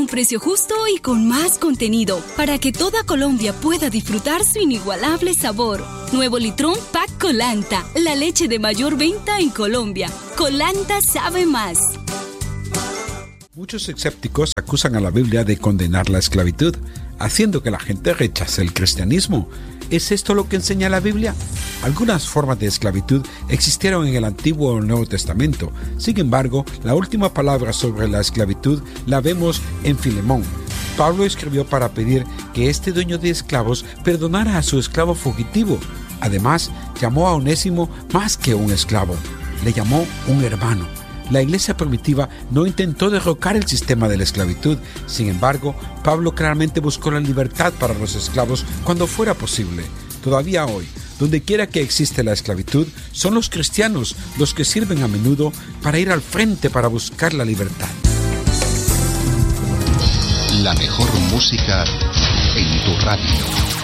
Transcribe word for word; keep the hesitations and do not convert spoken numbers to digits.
un precio justo y con más contenido, para que toda Colombia pueda disfrutar su inigualable sabor. Nuevo Litrón Pack Colanta, la leche de mayor venta en Colombia. Colanta sabe más. Muchos escépticos acusan a la Biblia de condenar la esclavitud, haciendo que la gente rechace el cristianismo. ¿Es esto lo que enseña la Biblia? Algunas formas de esclavitud existieron en el Antiguo o el Nuevo Testamento. Sin embargo, la última palabra sobre la esclavitud la vemos en Filemón. Pablo escribió para pedir que este dueño de esclavos perdonara a su esclavo fugitivo. Además, llamó a Onésimo más que un esclavo. Le llamó un hermano. La iglesia primitiva no intentó derrocar el sistema de la esclavitud. Sin embargo, Pablo claramente buscó la libertad para los esclavos cuando fuera posible. Todavía hoy, donde quiera que existe la esclavitud, son los cristianos los que sirven a menudo para ir al frente para buscar la libertad. La mejor música en tu radio.